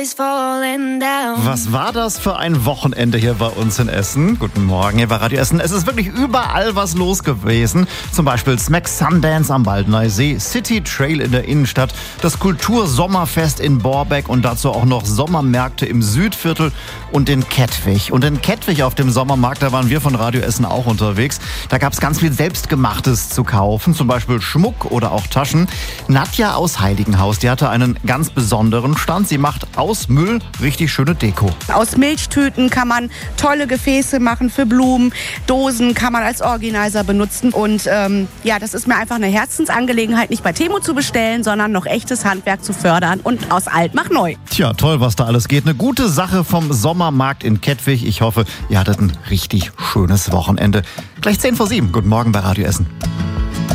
Was war das für ein Wochenende hier bei uns in Essen? Guten Morgen hier bei Radio Essen. Es ist wirklich überall was los gewesen. Zum Beispiel Smack Sundance am Baldnersee, City Trail in der Innenstadt, das Kultursommerfest in Borbeck und dazu auch noch Sommermärkte im Südviertel und in Kettwig. Und in Kettwig auf dem Sommermarkt, da waren wir von Radio Essen auch unterwegs. Da gab es ganz viel Selbstgemachtes zu kaufen, zum Beispiel Schmuck oder auch Taschen. Nadja aus Heiligenhaus, die hatte einen ganz besonderen Stand. Sie macht aus Müll richtig schöne Deko. Aus Milchtüten kann man tolle Gefäße machen für Blumen. Dosen kann man als Organizer benutzen. Und das ist mir einfach eine Herzensangelegenheit, nicht bei Temu zu bestellen, sondern noch echtes Handwerk zu fördern. Und aus alt macht neu. Tja, toll, was da alles geht. Eine gute Sache vom Sommermarkt in Kettwig. Ich hoffe, ihr hattet ein richtig schönes Wochenende. Gleich 6:50. Guten Morgen bei Radio Essen.